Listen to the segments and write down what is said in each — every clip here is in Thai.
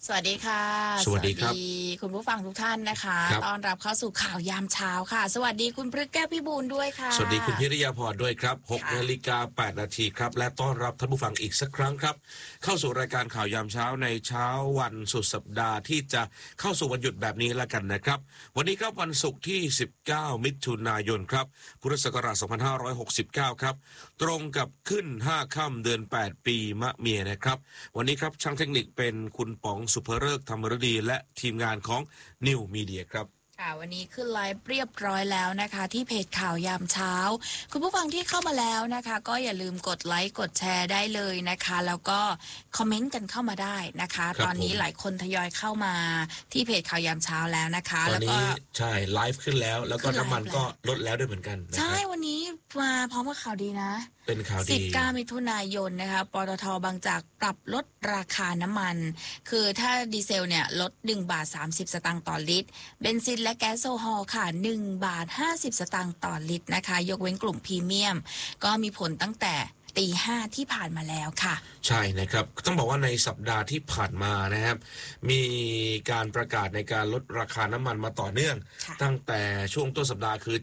สวัสดีค่ะสวัสดีครับคุณผู้ฟังทุกท่านนะคะต้อนรับเข้าสู่ข่าวยามเช้าค่ะสวัสดีคุณพฤกษ์แก้วพิบูลด้วยค่ะสวัสดีคุณพิริยาพรด้วยครับ6:08 น.ครับและต้อนรับท่านผู้ฟังอีกสักครั้งครับเข้าสู่รายการข่าวยามเช้าในเช้าวันสุดสัปดาห์ที่จะเข้าสู่วันหยุดแบบนี้แล้วกันนะครับวันนี้ครับวันศุกร์ที่19มิถุนายนครับพุทธศักราช2569ครับตรงกับขึ้น5ค่ำเดือน8ปีมะเมียนะครับวันนี้ครับช่างเทคนิคเป็นคุณป๋องสุภฤกษ์ธรรมฤดีและทีมงานของ New Media ครับค่ะวันนี้ขึ้นไลฟ์เรียบร้อยแล้วนะคะที่เพจข่าวยามเช้าคุณผู้ฟังที่เข้ามาแล้วนะคะก็อย่าลืมกดไลค์กดแชร์ได้เลยนะคะแล้วก็คอมเมนต์กันเข้ามาได้นะคะตอนนี้หลายคนทยอยเข้ามาที่เพจข่าวยามเช้าแล้วนะคะตอนนี้ใช่ไลฟ์ขึ้นแล้วแล้วก็น้ำมันก็ลดแล้วด้วยเหมือนกันใช่วันนี้มาพร้อมกับข่าวดีนะเป็นข่าวดี 19มิถุนายนนะคะปตท.บางจากปรับลดราคาน้ำมันคือถ้าดีเซลเนี่ยลด1 บาท 30 สตางค์ต่อลิตรเบนซินและแก๊สโซฮอลค่ะ1 บาท 50 สตางค์ต่อลิตรนะคะยกเว้นกลุ่มพรีเมียมก็มีผลตั้งแต่ตี 5ที่ผ่านมาแล้วค่ะใช่นะครับต้องบอกว่าในสัปดาห์ที่ผ่านมานะครับมีการประกาศในการลดราคาน้ำมันมาต่อเนื่องตั้งแต่ช่วงต้นสัปดาห์คือ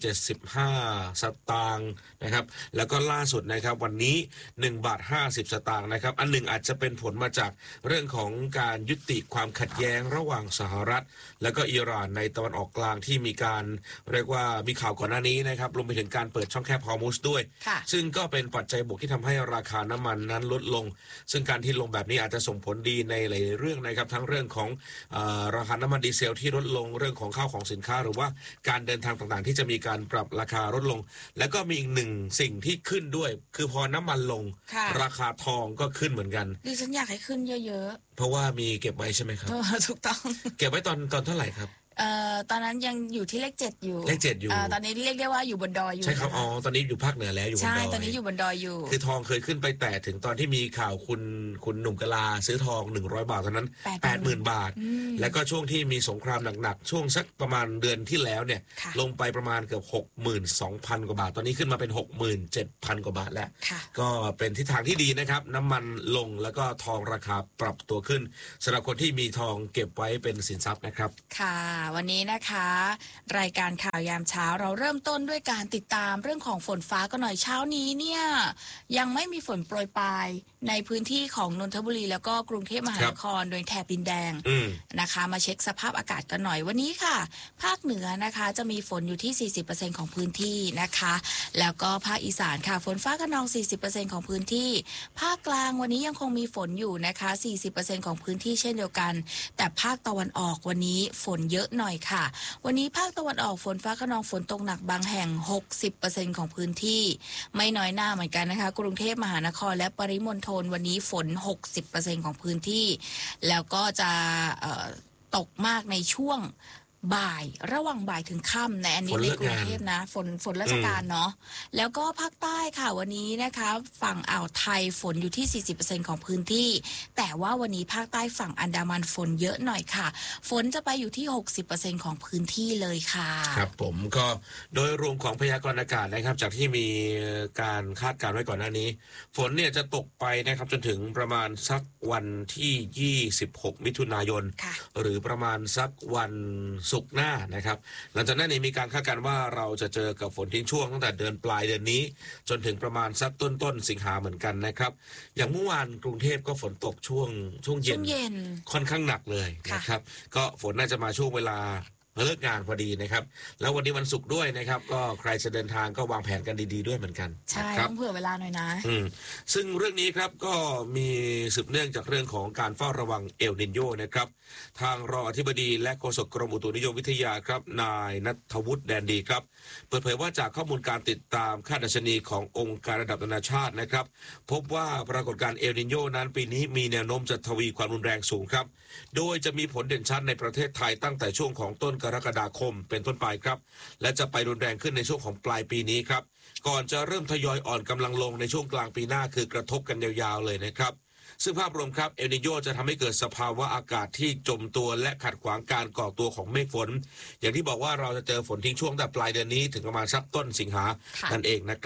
75สตางค์นะครับแล้วก็ล่าสุดนะครับวันนี้1 บาท 50 สตางค์นะครับอันหนึ่งอาจจะเป็นผลมาจากเรื่องของการยุติความขัดแย้งระหว่างสหรัฐและก็อิหร่านในตะวันออกกลางที่มีการเรียกว่ามีข่าวก่อนหน้านี้นะครับรวมไปถึงการเปิดช่องแคบฮอร์มุซด้วยซึ่งก็เป็นปัจจัยบวกที่ทำให้ราคาน้ำมันนั้นลดลงซึ่งการที่ลงแบบนี้อาจจะส่งผลดีในหลายเรื่องนะครับทั้งเรื่องของราคาน้ำมันดีเซลที่ลดลงเรื่องของข้าวของสินค้าหรือว่าการเดินทางต่างๆที่จะมีการปรับราคาลดลงแล้วก็มีอีกหนึ่งสิ่งที่ขึ้นด้วยคือพอน้ำมันลงราคาทองก็ขึ้นเหมือนกันดิฉันอยากให้ขึ้นเยอะๆเพราะว่ามีเก็บไว้ใช่ไหมครับถูกต้องเก็บไว้ตอนเท่าไหร่ครับตอนนั้นยังอยู่ที่เลข 7อยู่เลข 7อยู่ตอนนี้เรียกได้ว่าอยู่บนดอยอยู่ใช่ครับอ๋อตอนนี้อยู่ภาคเหนือแล้วอยู่บนดอยใช่ตอนนี้อยู่บนดอยอยู่คือทองเคยขึ้นไปแต่ถึงตอนที่มีข่าวคุณหนุ่มกะลาซื้อทอง100 บาทตอนนั้น 80,000 บาทแล้วก็ช่วงที่มีสงครามหนักๆช่วงสักประมาณเดือนที่แล้วเนี่ยลงไปประมาณเกือบ 62,000 กว่าบาทตอนนี้ขึ้นมาเป็น 67,000 กว่าบาทแล้วก็เป็นทิศทางที่ดีนะครับน้ำมันลงแล้วก็ทองราคาปรับตัวขึ้นสำหรับคนที่มีทองเก็บไว้เป็นสินทรัพย์นะครับค่ะวันนี้นะคะรายการข่าวยามเช้าเราเริ่มต้นด้วยการติดตามเรื่องของฝนฟ้ากันหน่อยเช้านี้เนี่ยยังไม่มีฝนโปรยปลายในพื้นที่ของนนทบุรีแล้วก็กรุงเทพมหานครโดยแถบดินแดงนะคะมาเช็คสภาพอากาศกันหน่อยวันนี้ค่ะภาคเหนือนะคะจะมีฝนอยู่ที่ 40% ของพื้นที่นะคะแล้วก็ภาคอีสานค่ะฝนฟ้าคะนอง 40% ของพื้นที่ภาคกลางวันนี้ยังคงมีฝนอยู่นะคะ 40% ของพื้นที่เช่นเดียวกันแต่ภาคตะวันออกวันนี้ฝนเยอะหน่อยค่ะวันนี้ภาคตะวันออกฝนฟ้าคะนองฝนตกหนักบางแห่ง 60% ของพื้นที่ไม่น้อยหน้าเหมือนกันนะคะกรุงเทพมหานครและปริมณฑลวันนี้ฝน 60% ของพื้นที่แล้วก็จะตกมากในช่วงบ่ายระหว่างบ่ายถึงค่ำในอันนี้ในกรุงเทพนะฝนราชการเนาะแล้วก็ภาคใต้ค่ะวันนี้นะคะฝั่งอ่าวไทยฝนอยู่ที่ 40% ของพื้นที่แต่ว่าวันนี้ภาคใต้ฝั่งอันดามันฝนเยอะหน่อยค่ะฝนจะไปอยู่ที่ 60% ของพื้นที่เลยค่ะครับผมก็โดยรวมของพยากรณ์อากาศนะครับจากที่มีการคาดการณ์ไว้ก่อนหน้านี้ฝนเนี่ยจะตกไปนะครับจนถึงประมาณสักวันที่26มิถุนายนหรือประมาณสักวันศุกร์หน้านะครับหลังจากนั้นมีการคาดการณ์ว่าเราจะเจอกับฝนทิ้งช่วงตั้งแต่เดือนปลายเดือนนี้จนถึงประมาณสักต้นสิงหาเหมือนกันนะครับอย่างเมื่อวานกรุงเทพก็ฝนตกช่วงเย็นค่อนข้างหนักเลยนะครับก็ฝนน่าจะมาช่วงเวลาเลิกงานพอดีนะครับแล้ววันนี้วันศุกร์ด้วยนะครับก็ใครจะเดินทางก็วางแผนกันดีๆด้วยเหมือนกันใช่ต้องเผื่อเวลาหน่อยนะซึ่งเรื่องนี้ครับก็มีสืบเนื่องจากเรื่องของการเฝ้าระวังเอลนิโญนะครับทางรองอธิบดีและโฆษกกรมอุตุนิยมวิทยาครับนายณัฐวุฒิแดนดีครับเปิดเผยว่าจากข้อมูลการติดตามค่าดัชนีขององค์การระดับนานาชาตินะครับพบว่าปรากฏการณ์เอลนิโญนั้นปีนี้มีแนวโน้มจะทวีความรุนแรงสูงครับโดยจะมีผลเด่นชัดในประเทศไทยตั้งแต่ช่วงของต้นกรกฎาคมเป็นต้นไปครับและจะไปรุนแรงขึ้นในช่วงของปลายปีนี้ครับก่อนจะเริ่มทยอยอ่อนกำลังลงในช่วงกลางปีหน้าคือกระทบกันยาวๆเลยนะครับซึ่งภาพรวมครับเอลนิโญจะทำให้เกิดสภาวะอากาศที่จมตัวและขัดขวางการก่อตัวของเมฆฝนอย่างที่บอกว่าเราจะเจอฝนทิ้งช่วงแต่ปลายเดือนนี้ถึงประมาณสักต้นสิงหานั่นเองนะครับ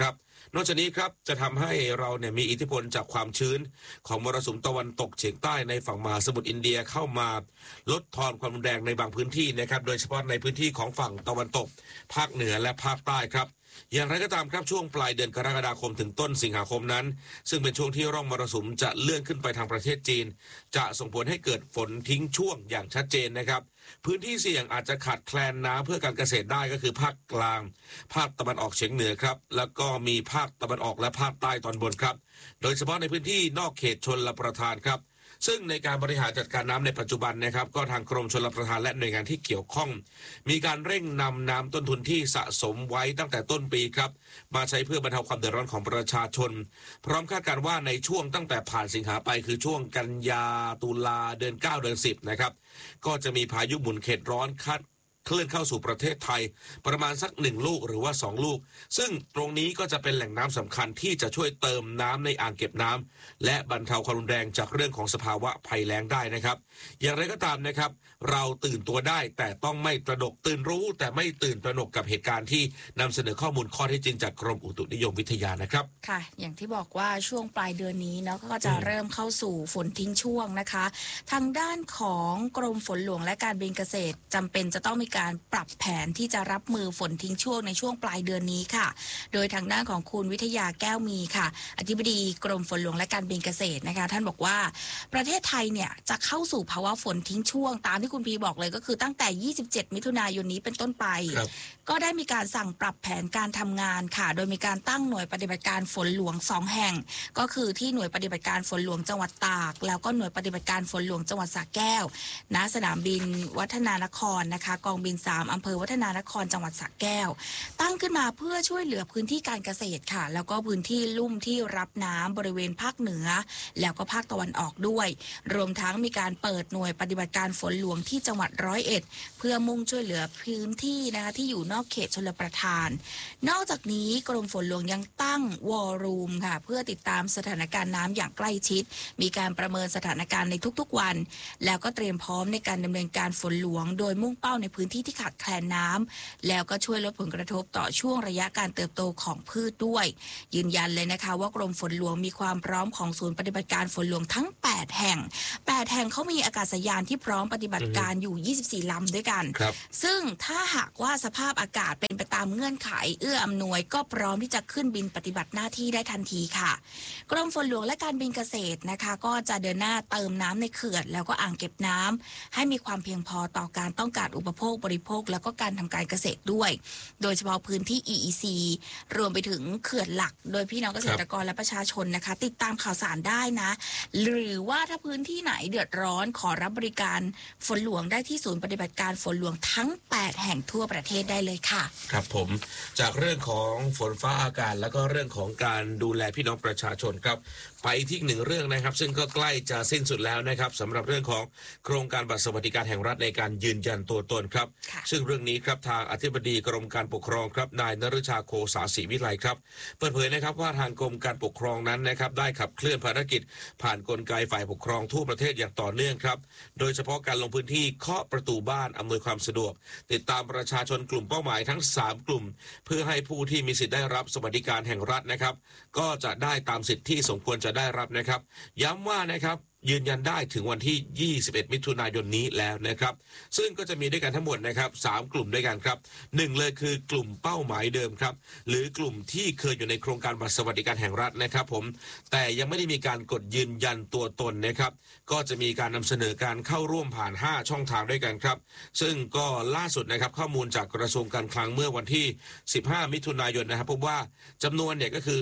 นอกจากนี้ครับจะทำให้เราเนี่ยมีอิทธิพลจากความชื้นของมรสุมตะวันตกเฉียงใต้ในฝั่งมหาสมุทรอินเดียเข้ามาลดทอนความรุนแรงในบางพื้นที่นะครับโดยเฉพาะในพื้นที่ของฝั่งตะวันตกภาคเหนือและภาคใต้ครับอย่างไรก็ตามครับช่วงปลายเดือนกรกฎาคมถึงต้นสิงหาคมนั้นซึ่งเป็นช่วงที่ร่องมรสุมจะเลื่อนขึ้นไปทางประเทศจีนจะส่งผลให้เกิดฝนทิ้งช่วงอย่างชัดเจนนะครับพื้นที่เสี่ยงอาจจะขาดแคลนน้ำเพื่อการเกษตรได้ก็คือภาคกลางภาคตะวันออกเฉียงเหนือครับแล้วก็มีภาคตะวันออกและภาคใต้ตอนบนครับโดยเฉพาะในพื้นที่นอกเขตชลประทานครับซึ่งในการบริหารจัดการน้ำในปัจจุบันนะครับก็ทางกรมชลประทานและหน่วยงานที่เกี่ยวข้องมีการเร่งนำน้ำต้นทุนที่สะสมไว้ตั้งแต่ต้นปีครับมาใช้เพื่อบรรเทาความเดือดร้อนของประชาชนพร้อมคาดการณ์ว่าในช่วงตั้งแต่ผ่านสิงหาไปคือช่วงกันยาตุลาเดือน9เดือน10นะครับก็จะมีพายุหมุนเขตร้อนเคลื่อนเข้าสู่ประเทศไทยประมาณสัก1ลูกหรือว่า2ลูกซึ่งตรงนี้ก็จะเป็นแหล่งน้ำสำคัญที่จะช่วยเติมน้ำในอ่างเก็บน้ำและบรรเทาความรุนแรงจากเรื่องของสภาวะภัยแล้งได้นะครับอย่างไรก็ตามนะครับเราตื่นตัวได้แต่ต้องไม่ตระหนกตื่นรู้แต่ไม่ตื่นตระหนกกับเหตุการณ์ที่นำเสนอข้อมูลข้อเท็จจริงจากกรมอุตุนิยมวิทยานะครับค่ะอย่างที่บอกว่าช่วงปลายเดือนนี้เนาะก็จะเริ่มเข้าสู่ฝนทิ้งช่วงนะคะทางด้านของกรมฝนหลวงและการบินเกษตรจำเป็นจะต้องมีการปรับแผนที่จะรับมือฝนทิ้งช่วงในช่วงปลายเดือนนี้ค่ะโดยทางด้านของคุณวิทยาแก้วมีค่ะอธิบดีกรมฝนหลวงและการบินเกษตรนะคะท่านบอกว่าประเทศไทยเนี่ยจะเข้าสู่ภาวะฝนทิ้งช่วงตามที่คุณพีบอกเลยก็คือตั้งแต่27มิถุนายนนี้เป็นต้นไปก็ได้มีการสั่งปรับแผนการทำงานค่ะโดยมีการตั้งหน่วยปฏิบัติการฝนหลวง2แห่งก็คือที่หน่วยปฏิบัติการฝนหลวงจังหวัดตากแล้วก็หน่วยปฏิบัติการฝนหลวงจังหวัดสระแก้วณสนามบินวัฒนานครนะคะกองบิน3อำเภอวัฒนานครจังหวัดสระแก้วตั้งขึ้นมาเพื่อช่วยเหลือพื้นที่การเกษตรค่ะแล้วก็พื้นที่ลุ่มที่รับน้ำบริเวณภาคเหนือแล้วก็ภาคตะวันออกด้วยรวมทั้งมีการเปิดหน่วยปฏิบัติการฝนหลวงที่จังหวัด101เพื่อมุ่งช่วยเหลือพื้นที่นะคะที่อยู่นอกเขตชลประทานนอกจากนี้กรมฝนหลวงยังตั้งวอลลุ่มค่ะเพื่อติดตามสถานการณ์น้ำอย่างใกล้ชิดมีการประเมินสถานการณ์ในทุกๆวันแล้วก็เตรียมพร้อมในการดำเนินการฝนหลวงโดยมุ่งเป้าในพื้นที่ที่ขาดแคลนน้ำแล้วก็ช่วยลดผลกระทบต่อช่วงระยะการเติบโตของพืชด้วยยืนยันเลยนะคะว่ากรมฝนหลวงมีความพร้อมของศูนย์ปฏิบัติการฝนหลวงทั้ง8แห่งเขามีอากาศยานที่พร้อมปฏิบัติการอยู่24ลำด้วยกันซึ่งถ้าหากว่าสภาพอากาศเป็นไปตามเงื่อนไขเอื้ออำนวยก็พร้อมที่จะขึ้นบินปฏิบัติหน้าที่ได้ทันทีค่ะกรมฝนหลวงและการบินเกษตรนะคะก็จะเดินหน้าเติมน้ำในเขื่อนแล้วก็อ่างเก็บน้ำให้มีความเพียงพอต่อการต้องการอุปโภคบริโภคแล้วก็การทำการเกษตรด้วยโดยเฉพาะพื้นที่ EEC รวมไปถึงเขื่อนหลักโดยพี่น้องเกษตรกรและประชาชนนะคะติดตามข่าวสารได้นะหรือว่าถ้าพื้นที่ไหนเดือดร้อนขอรับบริการฝนหลวงได้ที่ศูนย์ปฏิบัติการฝนหลวงทั้ง8แห่งทั่วประเทศได้เลยค่ะครับผมจากเรื่องของฝนฟ้าอากาศแล้วก็เรื่องของการดูแลพี่น้องประชาชนครับไปที่หนึ่งเรื่องนะครับซึ่งก็ใกล้จะสิ้นสุดแล้วนะครับสำหรับเรื่องของโครงการบัตรสวัสดิการแห่งรัฐในการยืนยันตัวตนครับซึ่งเรื่องนี้ครับทางอธิบดีกรมการปกครองครับนายนฤชาโคสาศรีวิไลครับเปิดเผยนะครับว่าทางกรมการปกครองนั้นนะครับได้ขับเคลื่อนภารกิจผ่านกลไกฝ่ายปกครองทั่วประเทศอย่างต่อเนื่องครับโดยเฉพาะการลงพื้นที่เคาะประตูบ้านอำนวยความสะดวกติดตามประชาชนกลุ่มเป้าหมายทั้ง3กลุ่มเพื่อให้ผู้ที่มีสิทธิ์ได้รับสวัสดิการแห่งรัฐนะครับก็จะได้ตามสิทธิที่สมควรจะได้รับนะครับย้ำว่านะครับยืนยันได้ถึงวันที่21มิถุนายนนี้แล้วนะครับซึ่งก็จะมีด้วยกันทั้งหมดนะครับ3กลุ่มด้วยกันครับ1เลยคือกลุ่มเป้าหมายเดิมครับหรือกลุ่มที่เคยอยู่ในโครงการบัตรสวัสดิการแห่งรัฐนะครับผมแต่ยังไม่ได้มีการกดยืนยันตัวตนนะครับก็จะมีการนำเสนอการเข้าร่วมผ่าน5ช่องทางด้วยกันครับซึ่งก็ล่าสุดนะครับข้อมูลจากกระทรวงการคลังเมื่อวันที่15มิถุนายนนะครับพบว่าจำนวนเนี่ยก็คือ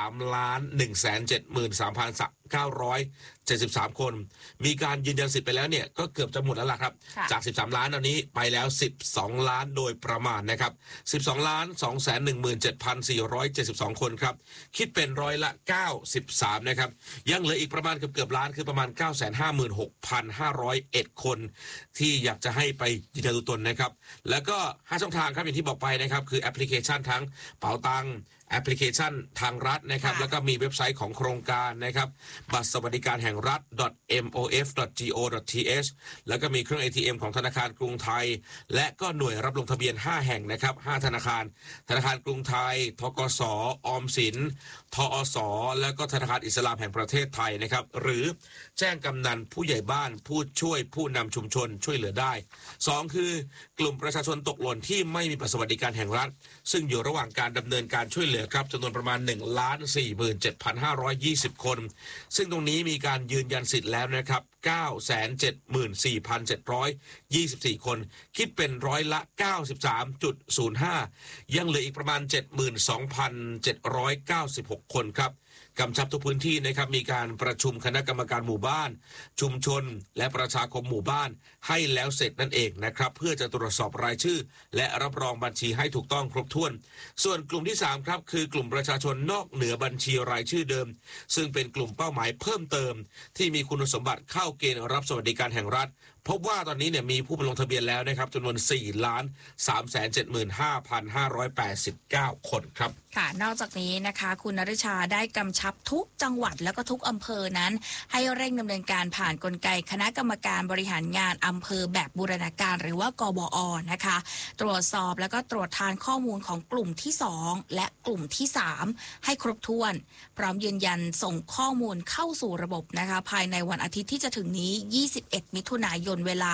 13,173,973 คนมีการยืนยันสิทธิ์ไปแล้วเนี่ยก็เกือบจะหมดแล้วล่ะครับจาก13ล้านตอนนี้ไปแล้ว12ล้านโดยประมาณนะครับ12,217,472 คนครับคิดเป็นร้อยละ93นะครับยังเหลืออีกประมาณเกือบล้านคือประมาณ 956,501 คนที่อยากจะให้ไปยืนยันตัวตนนะครับแล้วก็5ช่องทางครับอย่างที่บอกไปนะครับคือแอปพลิเคชันทั้งเป๋าตังแอปพลิเคชันทางรัฐนะครับแล้วก็มีเว็บไซต์ของโครงการนะครับบัตรสวัสดิการแห่งรัฐ .mof.go.th แล้วก็มีเครื่อง ATM ของธนาคารกรุงไทยและก็หน่วยรับลงทะเบียน5แห่งนะครับ5ธนาคารกรุงไทยธกส.ออมสินทอส.และก็ธนาคารอิสลามแห่งประเทศไทยนะครับหรือแจ้งกำนันผู้ใหญ่บ้านผู้ช่วยผู้นำชุมชนช่วยเหลือได้2คือกลุ่มประชาชนตกหล่นที่ไม่มีบัตรสวัสดิการแห่งรัฐซึ่งอยู่ระหว่างการดำเนินการช่วยเหลือครับจำนวนประมาณ 1,47,520 คนซึ่งตรงนี้มีการยืนยันสิทธิ์แล้วนะครับ 974,724 คนคิดเป็นร้อยละ 93.05 ยังเหลืออีกประมาณ 72,796 คนครับกำชับทุกพื้นที่นะครับมีการประชุมคณะกรรมการหมู่บ้านชุมชนและประชาคมหมู่บ้านให้แล้วเสร็จนั่นเองนะครับเพื่อจะตรวจสอบรายชื่อและรับรองบัญชีให้ถูกต้องครบถ้วนส่วนกลุ่มที่3ครับคือกลุ่มประชาชนนอกเหนือบัญชีรายชื่อเดิมซึ่งเป็นกลุ่มเป้าหมายเพิ่มเติมที่มีคุณสมบัติเข้าเกณฑ์รับสวัสดิการแห่งรัฐพบว่าตอนนี้เนี่ยมีผู้มาลงทะเบียนแล้วนะครับจำนวน 4,375,589 คนครับค่ะนอกจากนี้นะคะคุณณฤชาได้กำชับทุกจังหวัดแล้วก็ทุกอำเภอนั้นให้เร่งดำเนินการผ่านกลไกคณะกรรมการบริหารงานอำเภอแบบบูรณาการหรือว่ากบอนะคะตรวจสอบแล้วก็ตรวจทานข้อมูลของกลุ่มที่2และกลุ่มที่3ให้ครบถ้วนพร้อมยืนยันส่งข้อมูลเข้าสู่ระบบนะคะภายในวันอาทิตย์ที่จะถึงนี้21มิถุนายนเวลา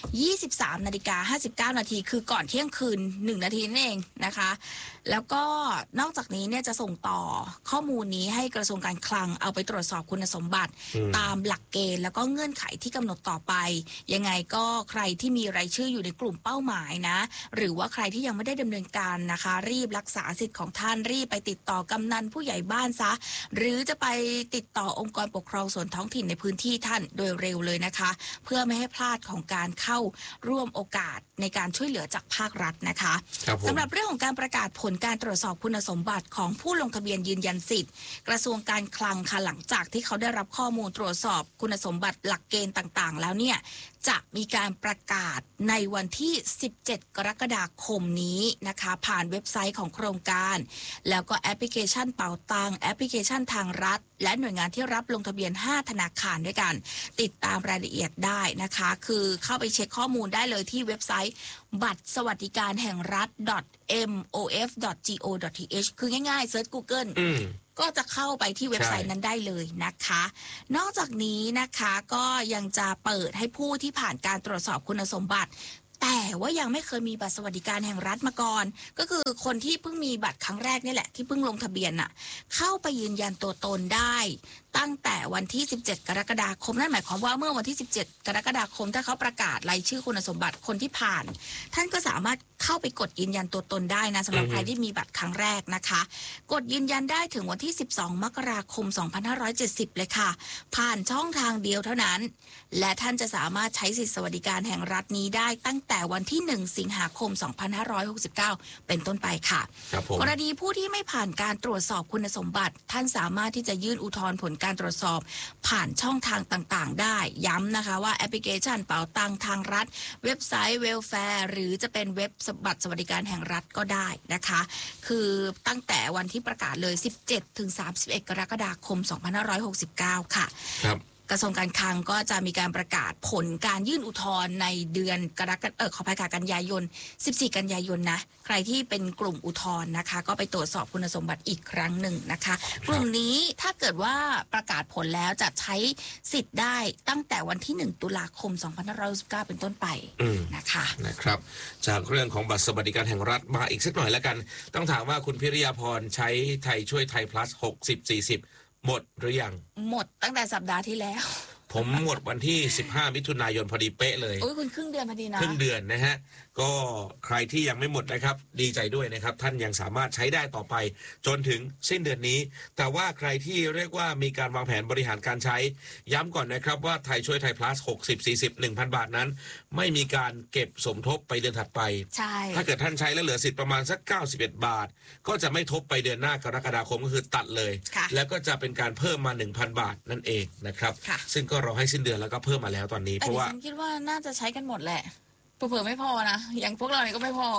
23:59 นาทีคือก่อนเที่ยงคืน1นาทีนั่นเองนะคะแล้วก็นอกจากนี้เนี่ยจะส่งต่อข้อมูลนี้ให้กระทรวงการคลังเอาไปตรวจสอบคุณสมบัติตามหลักเกณฑ์แล้วก็เงื่อนไขที่กำหนดต่อไปยังไงก็ใครที่มีรายชื่ออยู่ในกลุ่มเป้าหมายนะหรือว่าใครที่ยังไม่ได้ดำเนินการนะคะรีบรักษาสิทธิ์ของท่านรีบไปติดต่อกำนันผู้ใหญ่บ้านซะหรือจะไปติดต่อองค์กรปกครองส่วนท้องถิ่นในพื้นที่ท่านโดยเร็วเลยนะคะเพื่อไม่ให้พลาดของการเข้าร่วมโอกาสในการช่วยเหลือจากภาครัฐนะคะสำหรับเรื่องของการประกาศผลการตรวจสอบคุณสมบัติของผู้ลงทะเบียนยืนยันสิทธิ์กระทรวงการคลังค่ะหลังจากที่เขาได้รับข้อมูลตรวจสอบคุณสมบัติหลักเกณฑ์ต่างๆแล้วเนี่ยจะมีการประกาศในวันที่17กรกฎาคมนี้นะคะผ่านเว็บไซต์ของโครงการแล้วก็แอปพลิเคชันเป๋าตังแอปพลิเคชันทางรัฐและหน่วยงานที่รับลงทะเบียน5ธนาคารด้วยกันติดตามรายละเอียดได้นะคะคือเข้าไปเช็คข้อมูลได้เลยที่เว็บไซต์บัตรสวัสดิการแห่งรัฐ .mof.go.th คือง่ายๆเซิร์ช Google ก็จะเข้าไปที่เว็บไซต์นั้นได้เลยนะคะนอกจากนี้นะคะก็ยังจะเปิดให้ผู้ที่ผ่านการตรวจสอบคุณสมบัติแต่ว่ายังไม่เคยมีบัตรสวัสดิการแห่งรัฐมาก่อนก็คือคนที่เพิ่งมีบัตรครั้งแรกนี่แหละที่เพิ่งลงทะเบียนน่ะเข้าไปยืนยันตัวตนได้ตั้งแต่วันที่17กรกฎาคมนั่นหมายความว่าเมื่อวันที่17กรกฎาคมถ้าเขาประกาศรายชื่อคุณสมบัติคนที่ผ่านท่านก็สามารถเข้าไปกดยืนยันตัวตนได้นะสำหรับใครที่มีบัตรครั้งแรกนะคะกดยืนยันได้ถึงวันที่12มกราคม2570เลยค่ะผ่านช่องทางเดียวเท่านั้นและท่านจะสามารถใช้สิทธิสวัสดิการแห่งรัฐนี้ได้ตั้งแต่วันที่1สิงหาคม2569เป็นต้นไปค่ะกรณีผู้ที่ไม่ผ่านการตรวจสอบคุณสมบัติท่านสามารถที่จะยื่นอุทธรณ์ผลการตรวจสอบผ่านช่องทางต่างๆได้ย้ำนะคะว่าแอปพลิเคชันเป๋าตังทางรัฐเว็บไซต์เวลแฟร์หรือจะเป็นเว็บบัตรสวัสดิการแห่งรัฐก็ได้นะคะคือตั้งแต่วันที่ประกาศเลย17ถึง31กรกฎาคม2569ค่ะครับกระทรวงการคลังก็จะมีการประกาศผลการยื่นอุทธรณ์ในเดือนขออภัยค่ะกันยายน14กันยายนนะใครที่เป็นกลุ่มอุทธรณ์นะคะก็ไปตรวจสอบคุณสมบัติอีกครั้งหนึ่งนะคะกลุ่มนี้ถ้าเกิดว่าประกาศผลแล้วจะใช้สิทธิ์ได้ตั้งแต่วันที่1ตุลาคม2569เป็นต้นไปนะคะนะครับจากเรื่องของบัตรสวัสดิการแห่งรัฐมาอีกสักหน่อยแล้วกันต้องถามว่าคุณพิริยาพรใช้ไทยช่วยไทย plus 60-40หมดหรือยังหมดตั้งแต่สัปดาห์ที่แล้วผมหมดวันที่15มิถุนายนพอดีเป๊ะเลยโอ้ยคุณครึ่งเดือนพอดีนะครึ่งเดือนนะฮะก็ใครที่ยังไม่หมดนะครับดีใจด้วยนะครับท่านยังสามารถใช้ได้ต่อไปจนถึงสิ้นเดือนนี้แต่ว่าใครที่เรียกว่ามีการวางแผนบริหารการใช้ย้ำก่อนนะครับว่าไทยช่วยไทย plus 60-40 1,000 บาทนั้นไม่มีการเก็บสมทบไปเดือนถัดไปใช่ถ้าเกิดท่านใช้แล้วเหลือสิทธิ์ประมาณสัก91 บาทก็จะไม่ทบไปเดือนหน้ากรกฎาคมก็คือตัดเลยแล้วก็จะเป็นการเพิ่มมา 1,000 บาทนั่นเองนะครับซึ่งก็รอให้สิ้นเดือนแล้วก็เพิ่มมาแล้วตอนนี้เพราะว่าฉันคิดว่าน่าจะใช้กันหมดแหละเผื่อไม่พอนะอย่างพวกเราเนี่ยก็ไม่พอ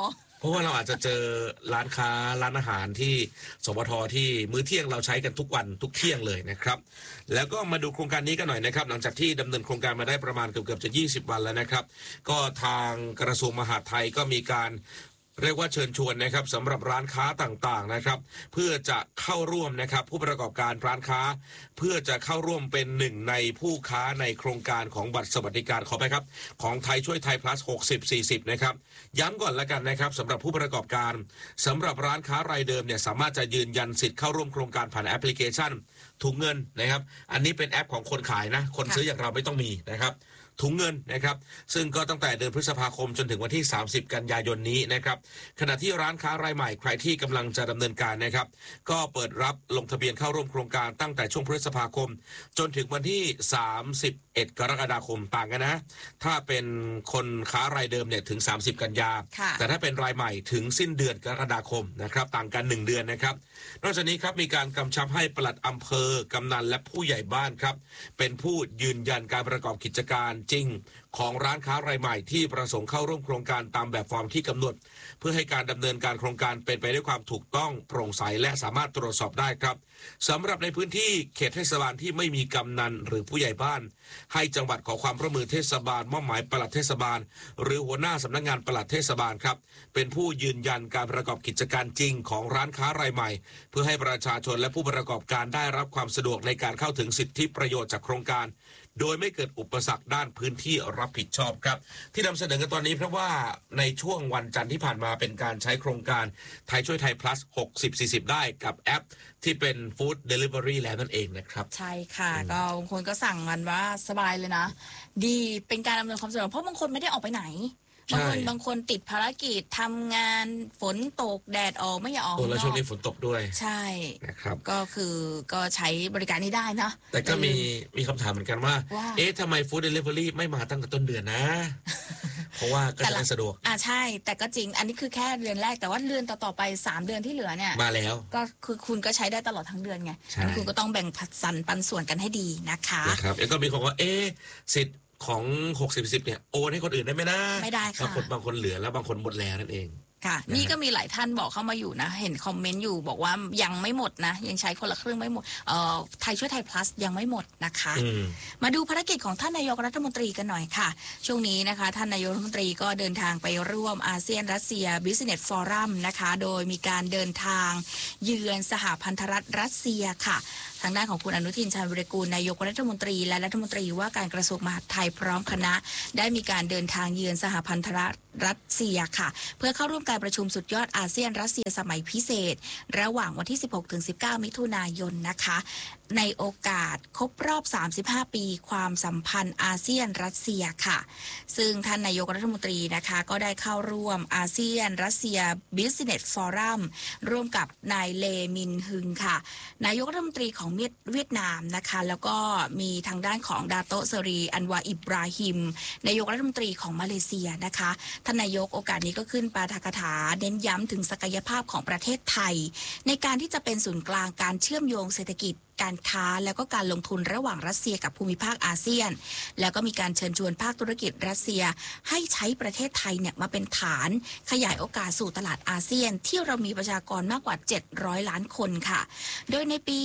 ราะว่าเราอาจจะเจอร้านค้าร้านอาหารที่สปทที่มื้อเที่ยงเราใช้กันทุกวันทุกเที่ยงเลยนะครับแล้วก็มาดูโครงการนี้กันหน่อยนะครับหลังจากที่ดำเนินโครงการมาได้ประมาณเกือบจะ20 วันแล้วนะครับก็ทางกระทรวงมหาดไทยก็มีการเรียกว่าเชิญชวนนะครับสำหรับร้านค้าต่างๆนะครับเพื่อจะเข้าร่วมนะครับผู้ประกอบการร้านค้าเพื่อจะเข้าร่วมเป็นหนึ่งในผู้ค้าในโครงการของบัตรสวัสดิการขอไปครับของไทยช่วยไทย plus 60-40นะครับย้ำก่อนแล้วกันนะครับสำหรับผู้ประกอบการสำหรับร้านค้ารายเดิมเนี่ยสามารถจะยืนยันสิทธิ์เข้าร่วมโครงการผ่านแอปพลิเคชันถุงเงินนะครับอันนี้เป็นแอปของคนขายนะคนซื้ออย่างเราไม่ต้องมีนะครับถุงเงินนะครับซึ่งก็ตั้งแต่เดือนพฤษภาคมจนถึงวันที่30กันยายนนี้นะครับขณะที่ร้านค้ารายใหม่ใครที่กำลังจะดำเนินการนะครับก็เปิดรับลงทะเบียนเข้าร่วมโครงการตั้งแต่ช่วงพฤษภาคมจนถึงวันที่31กรกฎาคมต่างกันนะถ้าเป็นคนค้ารายเดิมเนี่ยถึง30กันยาแต่ถ้าเป็นรายใหม่ถึงสิ้นเดือนกรกฎาคมนะครับต่างกัน1เดือนนะครับนอกจากนี้ครับมีการกำชับให้ปลัดอำเภอกำนันและผู้ใหญ่บ้านครับเป็นผู้ยืนยันการประกอบกิจการจริงของร้านค้ารายใหม่ที่ประสงค์เข้าร่วมโครงการตามแบบฟอร์มที่กำหนดเพื่อให้การดำเนินการโครงการเป็นไปด้วยความถูกต้องโปร่งใสและสามารถตรวจสอบได้ครับสำหรับในพื้นที่เขตเทศบาลที่ไม่มีกำนันหรือผู้ใหญ่บ้านให้จังหวัดขอความร่วมมือเทศบาลมอบหมายปลัดเทศบาลหรือหัวหน้าสำนักงานปลัดเทศบาลครับเป็นผู้ยืนยันการประกอบกิจการจริงของร้านค้ารายใหม่เพื่อให้ประชาชนและผู้ประกอบการได้รับความสะดวกในการเข้าถึงสิทธิประโยชน์จากโครงการโดยไม่เกิดอุปสรรคด้านพื้นที่รับผิดชอบครับที่นำเสนอกันตอนนี้เพราะว่าในช่วงวันจันทร์ที่ผ่านมาเป็นการใช้โครงการไทยช่วยไทย plus 60-40ได้กับแอปที่เป็นฟู้ดเดลิเวอรี่แล้วนั่นเองนะครับใช่ค่ะก็บางคนก็สั่งกันว่าสบายเลยนะดีเป็นการอำนวยความสะดวกเพราะบางคนไม่ได้ออกไปไหนบางคนติดภารกิจทำงานฝนตกแดดออกไม่อยากออกแล้วช่วงนี้ฝนตกด้วยใช่นะครับก็ใช้บริการนี้ได้นะแต่ก็มีคำถามเหมือนกันว่าเอ๊ะทำไมฟู้ดเดลิเวอรี่ไม่มาตั้งแต่ต้นเดือนนะเพราะว่าก็จะสะดวกใช่แต่ก็จริงอันนี้คือแค่เดือนแรกแต่ว่าเดือนต่อไป3เดือนที่เหลือเนี่ยมาแล้วก็คือคุณก็ใช้ได้ตลอดทั้งเดือนไงคุณก็ต้องแบ่งสรรปันส่วนกันให้ดีนะคะครับแล้วก็มีคนว่าสิทธิ์ของ60-40เนี่ยโอนให้คนอื่นได้ไหมนะไม่ได้ค่ะบางคนเหลือแล้วบางคนหมดแล้วนั่นเองค่ะนี่ก็มีหลายท่านบอกเข้ามาอยู่นะเห็นคอมเมนต์อยู่บอกว่ายังไม่หมดนะยังใช้คนละครึ่งไม่หมดไทยช่วยไทย plus ยังไม่หมดนะคะมาดูภารกิจของท่านนายกรัฐมนตรีกันหน่อยค่ะช่วงนี้นะคะท่านนายกรัฐมนตรีก็เดินทางไปร่วมอาเซียนรัสเซีย Business Forum นะคะโดยมีการเดินทางเยือนสหพันธรัฐรัสเซียค่ะทางด้านของคุณอนุทินชาญวิรากูลนายกรัฐมนตรีและรัฐมนตรีว่าการกระทรวงมหาดไทยพร้อมคณะได้มีการเดินทางเยือนสหพันธรัฐรัสเซียค่ะเพื่อเข้าร่วมการประชุมสุดยอดอาเซียนรัสเซียสมัยพิเศษระหว่างวันที่ 16-19 มิถุนายนนะคะในโอกาสครบรอบ35 ปีความสัมพันธ์อาเซียนรัสเซียค่ะซึ่งท่านนายกรัฐมนตรีนะคะก็ได้เข้าร่วมอาเซียนรัสเซีย Business Forum ร่วมกับนายเลมินฮึงค่ะนายกรัฐมนตรีของเวียดนามนะคะแล้วก็มีทางด้านของดาโตะเซรีอันวาอิบราฮิมนายกรัฐมนตรีของมาเลเซียนะคะท่านนายกโอกาสนี้ก็ขึ้นปาฐกถาเน้นย้ำถึงศักยภาพของประเทศไทยในการที่จะเป็นศูนย์กลางการเชื่อมโยงเศรษฐกิจการค้าแล้วก็การลงทุนระหว่างรัสเซียกับภูมิภาคอาเซียนแล้วก็มีการเชิญชวนภาคธุรกิจรัสเซียให้ใช้ประเทศไทยเนี่ยมาเป็นฐานขยายโอกาสสู่ตลาดอาเซียนที่เรามีประชากรมากกว่า700ล้านคนค่ะโดยในปี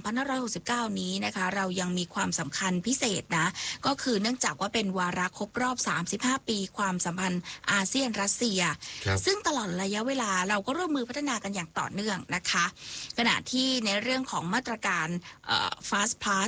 2569นี้นะคะเรายังมีความสำคัญพิเศษนะก็คือเนื่องจากว่าเป็นวาระครบรอบ35 ปีความสัมพันธ์อาเซียนรัสเซียซึ่งตลอดระยะเวลาเราก็ร่วมมือพัฒนากันอย่างต่อเนื่องนะคะขณะที่ในเรื่องของมาตรการFast Path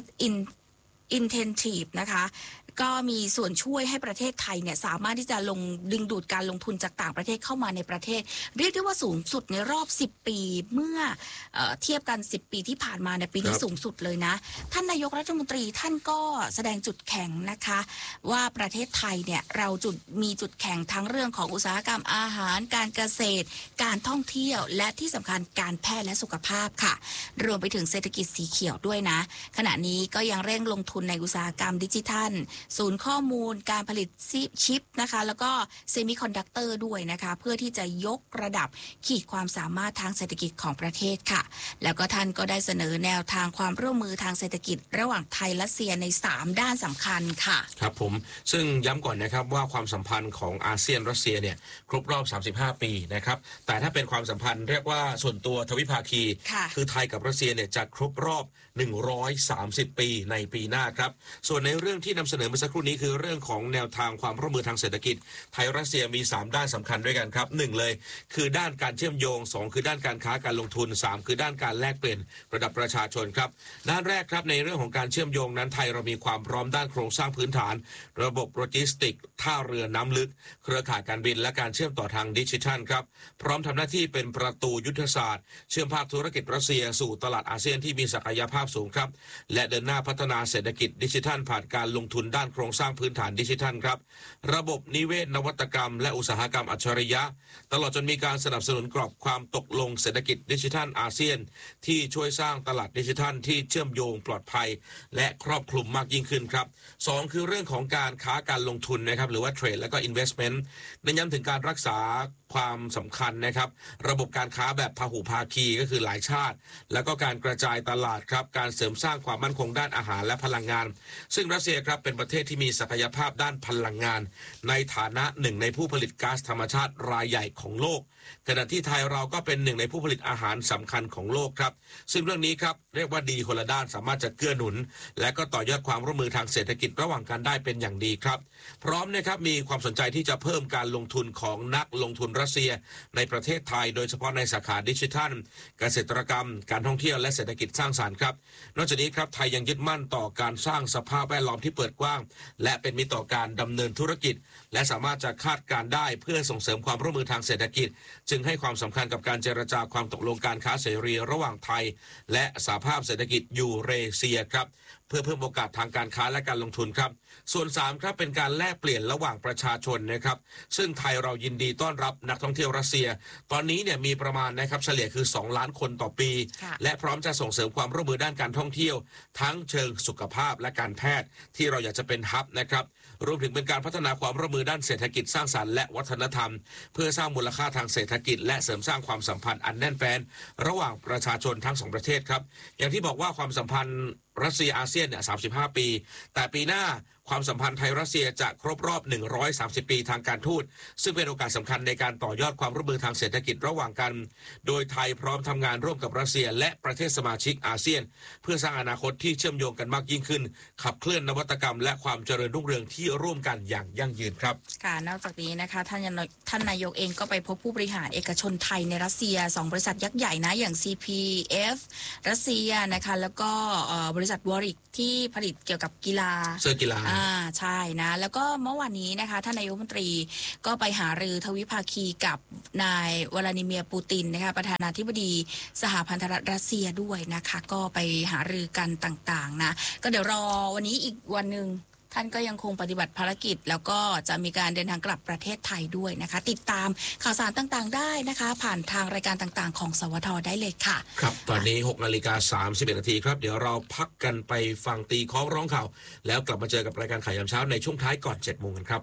Intensive นะคะก็มีส่วนช่วยให้ประเทศไทยเนี่ยสามารถที่จะดึงดูดการลงทุนจากต่างประเทศเข้ามาในประเทศเรียกได้ว่าสูงสุดในรอบ10 ปีเมื่อเทียบกัน10 ปีที่ผ่านมาในปีนี้สูงสุดเลยนะท่านนายกรัฐมนตรีท่านก็แสดงจุดแข็งนะคะว่าประเทศไทยเนี่ยเรามีจุดแข็งทั้งเรื่องของอุตสาหกรรมอาหารการเกษตรการท่องเที่ยวและที่สำคัญการแพทย์และสุขภาพค่ะรวมไปถึงเศรษฐกิจสีเขียวด้วยนะขณะนี้ก็ยังเร่งลงทุนในอุตสาหกรรมดิจิทัลศูนย์ข้อมูลการผลิตชิปนะคะแล้วก็เซมิคอนดักเตอร์ด้วยนะคะเพื่อที่จะยกระดับขีดความสามารถทางเศรษฐกิจของประเทศค่ะแล้วก็ท่านก็ได้เสนอแนวทางความร่วมมือทางเศรษฐกิจระหว่างไทยและรัสเซียใน3ด้านสำคัญค่ะครับผมซึ่งย้ำก่อนนะครับว่าความสัมพันธ์ของอาเซียนรัสเซียเนี่ยครบรอบ35ปีนะครับแต่ถ้าเป็นความสัมพันธ์เรียกว่าส่วนตัวทวิภาคีคือไทยกับรัสเซียเนี่ยจะครบรอบ130ปีในปีหน้าครับส่วนในเรื่องที่นำเสนอเมื่อสักครู่นี้คือเรื่องของแนวทางความร่วมมือทางเศรษฐกิจไทยรัสเซียมี3ด้านสำคัญด้วยกันครับ1เลยคือด้านการเชื่อมโยง2คือด้านการค้าการลงทุน3คือด้านการแลกเปลี่ยนระดับประชาชนครับด้านแรกครับในเรื่องของการเชื่อมโยงนั้นไทยเรามีความพร้อมด้านโครงสร้างพื้นฐานระบบโลจิสติกท่าเรือน้ำลึกเครือข่ายการบินและการเชื่อมต่อทางดิจิทัลครับพร้อมทำหน้าที่เป็นประตูยุทธศาสตร์เชื่อมภาคธุรกิจรัสเซียสู่ตลาดอาเซียนที่มีศักยภาพสูงครับและเดินหน้าพัฒนาเศรษฐกิจดิจิทัลผ่านการลงทุนด้านโครงสร้างพื้นฐานดิจิทัลครับระบบนิเวศนวัตกรรมและอุตสาหกรรมอัจฉริยะตลอดจนมีการสนับสนุนกรอบความตกลงเศรษฐกิจดิจิทัลอาเซียนที่ช่วยสร้างตลาดดิจิทัลที่เชื่อมโยงปลอดภัยและครอบคลุมมากยิ่งขึ้นครับ2คือเรื่องของการค้าการลงทุนนะครับหรือว่าเทรดและก็ investment เน้นย้ำถึงการรักษาความสำคัญนะครับระบบการค้าแบบพหุภาคีก็คือหลายชาติแล้วก็การกระจายตลาดครับการเสริมสร้างความมั่นคงด้านอาหารและพลังงานซึ่งรัสเซียครับเป็นประเทศที่มีศักยภาพด้านพลังงานในฐานะหนึ่งในผู้ผลิตก๊าซธรรมชาติรายใหญ่ของโลกขณะที่ไทยเราก็เป็นหนึ่งในผู้ผลิตอาหารสำคัญของโลกครับซึ่งเรื่องนี้ครับเรียกว่าดีคนละด้านสามารถจะเกื้อหนุนและก็ต่อยอดความร่วมมือทางเศรษฐกิจระหว่างกันได้เป็นอย่างดีครับพร้อมนะครับมีความสนใจที่จะเพิ่มการลงทุนของนักลงทุนรัสเซียในประเทศไทยโดยเฉพาะในสาขาดิจิทัลเกษตรกรรมการท่องเที่ยวและเศรษฐกิจสร้างสรรค์ครับนอกจากนี้ครับไทยยังยึดมั่นต่อการสร้างสภาพแวดล้อมที่เปิดกว้างและเป็นมิตรต่อการดำเนินธุรกิจและสามารถจะคาดการได้เพื่อส่งเสริมความร่วมมือทางเศรษฐกิจจึงให้ความสำคัญกับการเจรจาความตกลงการค้าเสรีระหว่างไทยและสหภาพเศรษฐกิจยูเรเซียครับเพื่อเพิ่มโอกาสทางการค้าและการลงทุนครับส่วน3ครับเป็นการแลกเปลี่ยนระหว่างประชาชนนะครับซึ่งไทยเรายินดีต้อนรับนักท่องเที่ยวรัสเซียตอนนี้เนี่ยมีประมาณนะครับเฉลี่ยคือ2ล้านคนต่อปีและพร้อมจะส่งเสริมความร่วมมือด้านการท่องเที่ยวทั้งเชิงสุขภาพและการแพทย์ที่เราอยากจะเป็นฮับนะครับรวมถึงเป็นการพัฒนาความร่วมมือด้านเศรษฐกิจสร้างสรรค์และวัฒนธรรมเพื่อสร้างมูลค่าทางเศรษฐกิจและเสริมสร้างความสัมพันธ์อันแน่นแฟ้นระหว่างประชาชนทั้ง2ประเทศครับอย่างที่บอกว่าความสัมพันธ์รัสเซียอาเซียนเนี่ย35ปีแต่ปีหน้าความสัมพันธ์ไทยรัสเซียจะครบรอบ130ปีทางการทูตซึ่งเป็นโอกาสสำคัญในการต่อยอดความร่วมมือทางเศรษฐกิจระหว่างกันโดยไทยพร้อมทำงานร่วมกับรัสเซียและประเทศสมาชิกอาเซียนเพื่อสร้างอนาคตที่เชื่อมโยงกันมากยิ่งขึ้นขับเคลื่อนนวัตกรรมและความเจริญรุ่งเรืองที่ร่วมกันอย่างยั่งยืนครับค่ะนอกจากนี้นะคะท่านนายกเองก็ไปพบผู้บริหารเอกชนไทยในรัสเซีย2บริษัทยักษ์ใหญ่นะอย่าง CPF รัสเซียนะคะแล้วก็บริษัทวอริกที่ผลิตเกี่ยวกับกีฬาเสื้อกีฬาใช่นะแล้วก็เมื่อวานนี้นะคะท่านนายกรัฐมนตรีก็ไปหารือทวิภาคีกับนายวลาดิเมียร์ปูตินนะคะประธานาธิบดีสหพันธรัฐรัสเซียด้วยนะคะก็ไปหารือกันต่างๆนะก็เดี๋ยวรอวันนี้อีกวันนึงท่านก็ยังคงปฏิบัติภารกิจแล้วก็จะมีการเดินทางกลับประเทศไทยด้วยนะคะติดตามข่าวสารต่างๆได้นะคะผ่านทางรายการต่างๆของสวทได้เลยค่ะครับตอนนี้6:31 น.ครับเดี๋ยวเราพักกันไปฟังตีค้องร้องข่าวแล้วกลับมาเจอกับรายการข่าวยามเช้าในช่วงท้ายก่อน 7 โมงกันครับ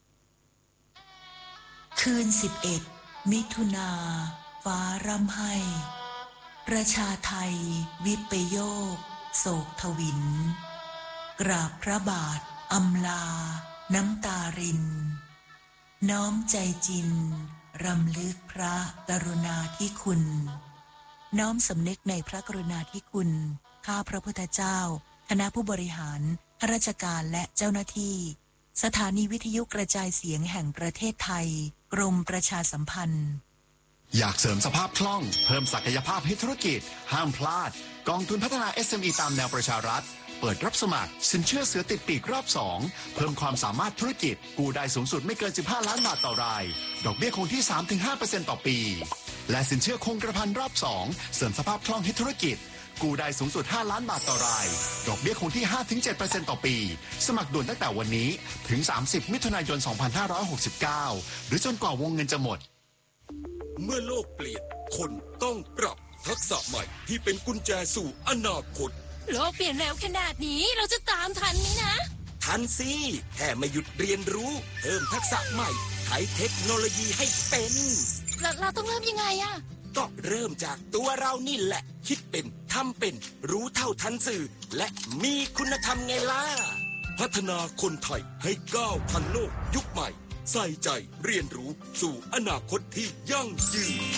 คืน11มิถุนาฟ้าร่ำไห้ประชาไทยวิปโยคโศกทวินกราบพระบาทอำลาน้ำตารินน้อมใจจินรำลึกพระกรุณาธิคุณน้อมสำนึกในพระกรุณาธิคุณข้าพระพุทธเจ้าคณะผู้บริหารข้าราชการและเจ้าหน้าที่สถานีวิทยุกระจายเสียงแห่งประเทศไทยกรมประชาสัมพันธ์อยากเสริมสภาพคล่องเพิ่มศักยภาพให้ธุรกิจห้ามพลาดกองทุนพัฒนา SME ตามแนวประชารัฐเปิดรับสมัครสินเชื่อเสือติดปีกรอบ2เพิ่มความสามารถธุรกิจกู้ได้สูงสุดไม่เกิน15ล้านบาทต่อรายดอกเบี้ยคงที่ 3-5% ต่อปีและสินเชื่อคงกระพันรอบ2เสริมสภาพคล่องให้ธุรกิจกู้ได้สูงสุด5ล้านบาทต่อรายดอกเบี้ยคงที่ 5-7% ต่อปีสมัครด่วนตั้งแต่วันนี้ถึง30มิถุนายน2569หรือจนกว่าวงเงินจะหมดเมื่อโลกเปลี่ยนคนต้องปรับทักษะใหม่ที่เป็นกุญแจสู่อนาคตโลกเปลี่ยนเร็วขนาดนี้เราจะตามทันไหมนะทันสิแค่ไม่หยุดเรียนรู้เพิ่มทักษะใหม่ใช้เทคโนโลยีให้เป็นเราต้องเริ่มยังไงอะก็เริ่มจากตัวเรานี่แหละคิดเป็นทำเป็นรู้เท่าทันสื่อและมีคุณธรรมไงล่ะพัฒนาคนไทยให้ก้าวทันโลกยุคใหม่ใส่ใจเรียนรู้สู่อนาคตที่ยั่งยืน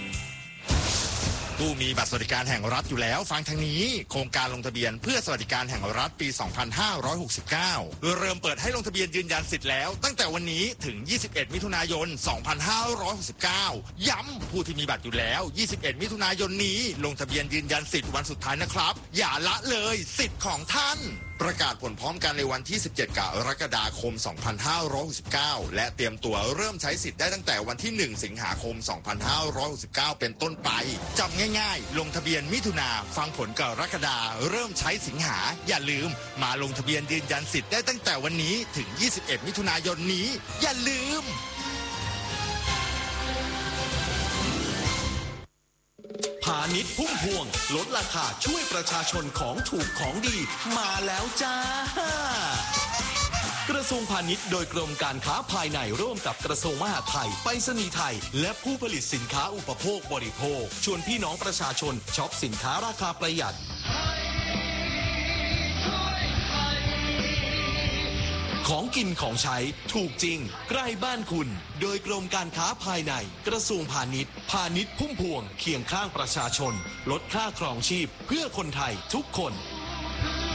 ผู้มีบัตรสวัสดิการแห่งรัฐอยู่แล้วฟังทางนี้โครงการลงทะเบียนเพื่อสวัสดิการแห่งรัฐปี 2569 เริ่มเปิดให้ลงทะเบียนยืนยันสิทธิ์แล้วตั้งแต่วันนี้ถึง 21 มิถุนายน 2569 ย้ำผู้ที่มีบัตรอยู่แล้ว 21 มิถุนายนนี้ลงทะเบียนยืนยันสิทธิ์วันสุดท้ายนะครับอย่าละเลยสิทธิ์ของท่านประกาศผลพร้อมกันในวันที่ 17 กรกฎาคม 2569 และเตรียมตัวเริ่มใช้สิทธิ์ได้ตั้งแต่วันที่ 1 สิงหาคม 2569 เป็นต้นไปจำง่ายๆลงทะเบียนมิถุนาฟังผลกรกฎาเริ่มใช้สิงหาอย่าลืมมาลงทะเบียนยืนยันสิทธิ์ได้ตั้งแต่วันนี้ถึง 21 มิถุนายนนี้อย่าลืมพาณิชย์พุ่มพวงลดราคาช่วยประชาชนของถูกของดีมาแล้วจ้ากระทรวงพาณิชย์โดยกรมการค้าภายในร่วมกับกระทรวงมหาดไทยไปรษณีย์ไทยและผู้ผลิตสินค้าอุปโภคบริโภคชวนพี่น้องประชาชนช็อปสินค้าราคาประหยัดของกินของใช้ถูกจริงใกล้บ้านคุณโดยกรมการค้าภายในกระทรวงพาณิชย์พาณิชย์พุ่มพวงเคียงข้างประชาชนลดค่าครองชีพเพื่อคนไทยทุกคน